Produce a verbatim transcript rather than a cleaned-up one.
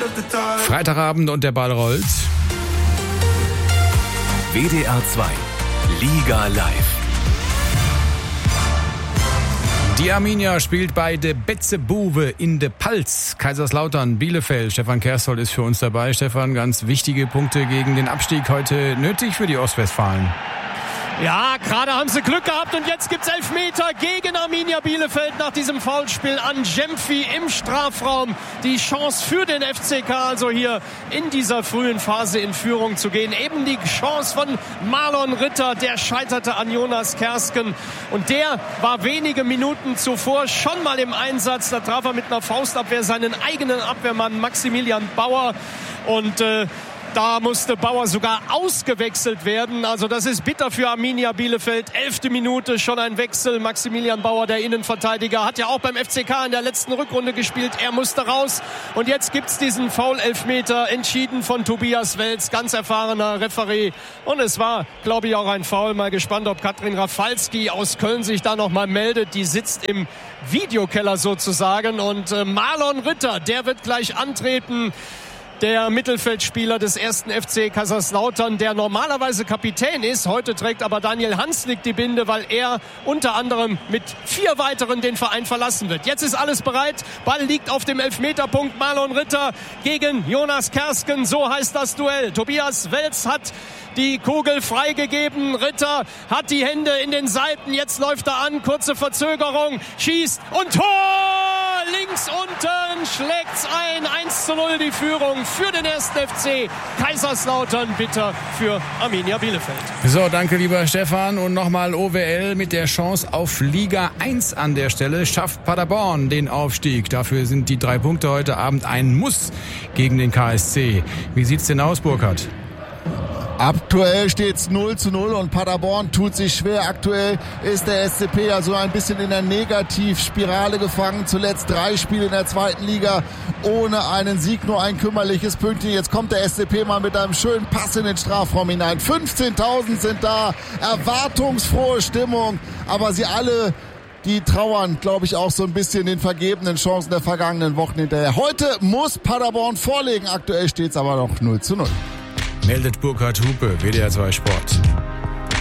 Freitagabend und der Ball rollt. W D R zwei Liga live. Die Arminia spielt bei de Betzebuwe in de Palz. Kaiserslautern, Bielefeld. Stefan Kersol ist für uns dabei. Stefan, ganz wichtige Punkte gegen den Abstieg heute nötig für die Ostwestfalen. Ja, gerade haben sie Glück gehabt und jetzt gibt's Elfmeter gegen Arminia Bielefeld nach diesem Foulspiel an Jemfi im Strafraum. Die Chance für den F C K, also hier in dieser frühen Phase in Führung zu gehen. Eben die Chance von Marlon Ritter, der scheiterte an Jonas Kersken. Und der war wenige Minuten zuvor schon mal im Einsatz. Da traf er mit einer Faustabwehr seinen eigenen Abwehrmann Maximilian Bauer. Und äh, Da musste Bauer sogar ausgewechselt werden. Also das ist bitter für Arminia Bielefeld. Elfte Minute, schon ein Wechsel. Maximilian Bauer, der Innenverteidiger, hat ja auch beim F C K in der letzten Rückrunde gespielt. Er musste raus. Und jetzt gibt's diesen Foul-Elfmeter, entschieden von Tobias Welz, ganz erfahrener Referee. Und es war, glaube ich, auch ein Foul. Mal gespannt, ob Katrin Rafalski aus Köln sich da nochmal meldet. Die sitzt im Videokeller sozusagen. Und äh, Marlon Ritter, der wird gleich antreten. Der Mittelfeldspieler des ersten F C Kaiserslautern, der normalerweise Kapitän ist. Heute trägt aber Daniel Hanslik die Binde, weil er unter anderem mit vier weiteren den Verein verlassen wird. Jetzt ist alles bereit. Ball liegt auf dem Elfmeterpunkt. Marlon Ritter gegen Jonas Kersken. So heißt das Duell. Tobias Welz hat die Kugel freigegeben. Ritter hat die Hände in den Seiten. Jetzt läuft er an. Kurze Verzögerung. Schießt und Tor! Links unten schlägt's ein. eins zu null die Führung für den ersten F C Kaiserslautern. Bitter für Arminia Bielefeld. So, danke lieber Stefan. Und nochmal O W L mit der Chance auf Liga eins an der Stelle. Schafft Paderborn den Aufstieg. Dafür sind die drei Punkte heute Abend ein Muss gegen den K S C. Wie sieht's denn aus, Burkhard? Aktuell steht's null zu null und Paderborn tut sich schwer. Aktuell ist der S C P ja so ein bisschen in der Negativspirale gefangen. Zuletzt drei Spiele in der zweiten Liga ohne einen Sieg, nur ein kümmerliches Pünktchen. Jetzt kommt der S C P mal mit einem schönen Pass in den Strafraum hinein. fünfzehntausend sind da, erwartungsfrohe Stimmung, aber sie alle, die trauern, glaube ich, auch so ein bisschen den vergebenen Chancen der vergangenen Wochen hinterher. Heute muss Paderborn vorlegen, aktuell steht's aber noch null zu null. Meldet Burkhard Hupe, W D R zwei Sport.